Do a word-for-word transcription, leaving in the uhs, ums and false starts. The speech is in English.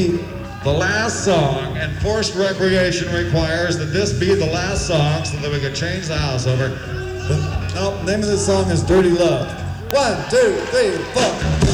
The last song, and forced recreation requires that this be the last song so that we can change the house over. The, no, name of this song is Dirty Love. One, two, three, four.